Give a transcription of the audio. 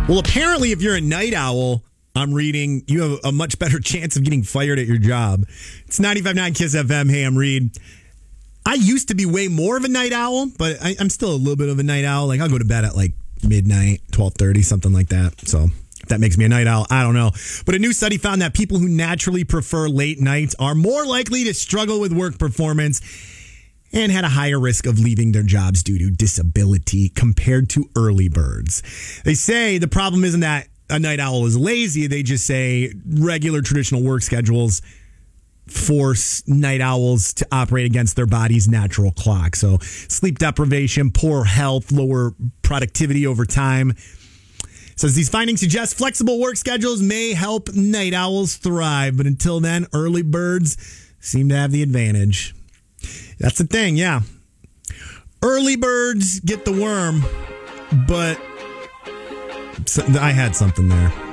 Well, apparently, if you're a night owl, I'm reading, you have a much better chance of getting fired at your job. It's 95.9 KISS FM. Hey, I'm Reed. I used to be way more of a night owl, but I'm still a little bit of a night owl. Like, I'll go to bed at like midnight, 12:30, something like that. So if that makes me a night owl, I don't know. But a new study found that people who naturally prefer late nights are more likely to struggle with work performance and had a higher risk of leaving their jobs due to disability compared to early birds. They say the problem isn't that a night owl is lazy. They just say regular traditional work schedules force night owls to operate against their body's natural clock. So sleep deprivation, poor health, lower productivity over time. Says these findings suggest flexible work schedules may help night owls thrive. But until then, early birds seem to have the advantage. That's the thing, yeah. Early birds get the worm, but I had something there.